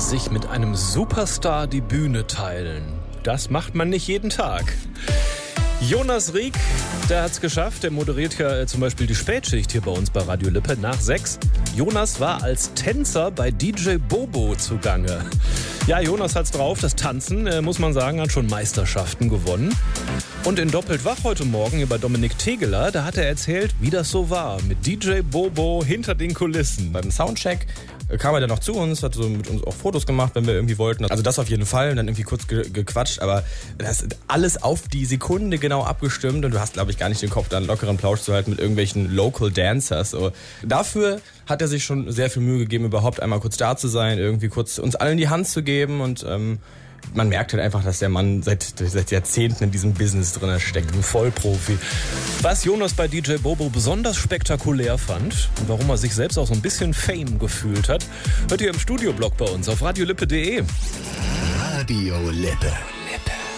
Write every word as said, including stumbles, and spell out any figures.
sich mit einem Superstar die Bühne teilen. Das macht man nicht jeden Tag. Jonas Rieck, der hat's geschafft. Der moderiert ja äh, zum Beispiel die Spätschicht hier bei uns bei Radio Lippe nach sechs. Jonas war als Tänzer bei D J Bobo zugange. Ja, Jonas hat's drauf. Das Tanzen, äh, muss man sagen, hat schon Meisterschaften gewonnen. Und in Doppelt wach heute Morgen über Dominik Tegeler, da hat er erzählt, wie das so war mit D J Bobo hinter den Kulissen. Beim Soundcheck kam er dann noch zu uns, hat so mit uns auch Fotos gemacht, wenn wir irgendwie wollten. Also das auf jeden Fall und dann irgendwie kurz ge- gequatscht, aber das ist alles auf die Sekunde genau abgestimmt und du hast, glaube ich, gar nicht den Kopf, da einen lockeren Plausch zu halten mit irgendwelchen Local Dancers. So. Dafür hat er sich schon sehr viel Mühe gegeben, überhaupt einmal kurz da zu sein, irgendwie kurz uns allen die Hand zu geben und ähm, man merkt halt einfach, dass der Mann seit, seit Jahrzehnten in diesem Business drin steckt. Ein Vollprofi. Was Jonas bei D J Bobo besonders spektakulär fand und warum er sich selbst auch so ein bisschen Fame gefühlt hat, hört ihr im Studioblog bei uns auf radiolippe punkt de. Radio Lippe.